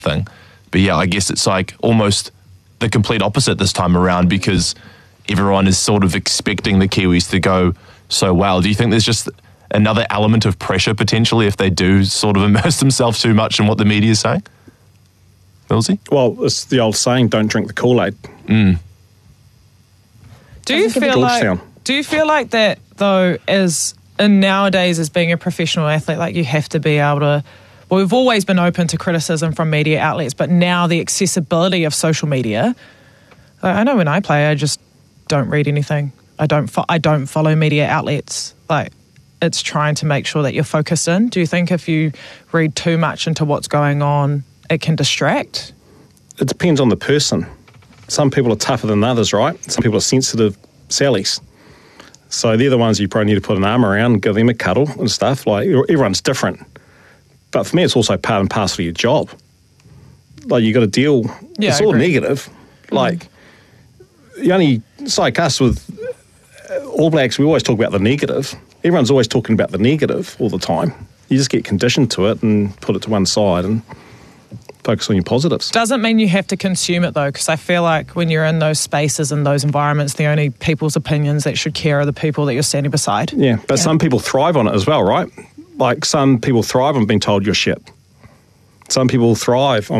thing. But yeah, I guess it's like almost the complete opposite this time around because everyone is sort of expecting the Kiwis to go so well. Do you think there's just another element of pressure potentially if they do sort of immerse themselves too much in what the media is saying? Millsy? Well, it's the old saying, don't drink the Kool-Aid. Do you feel like that, though, nowadays as being a professional athlete, like you have to be able to... Well, we've always been open to criticism from media outlets, but now the accessibility of social media... I know when I play, I just don't read anything. I don't follow media outlets. Like, it's trying to make sure that you're focused in. Do you think if you read too much into what's going on, it can distract? It depends on the person. Some people are tougher than others, right? Some people are sensitive Sallies. So they're the ones you probably need to put an arm around and give them a cuddle and stuff. Like, everyone's different. But for me, it's also part and parcel of your job. Like, you got to deal... Yeah, it's all negative. Like, it's like us with All Blacks, we always talk about the negative. Everyone's always talking about the negative all the time. You just get conditioned to it and put it to one side and focus on your positives. Doesn't mean you have to consume it, though, because I feel like when you're in those spaces and those environments, the only people's opinions that should care are the people that you're standing beside. Yeah, but some people thrive on it as well, right? Like, some people thrive on being told you're shit. Some people thrive on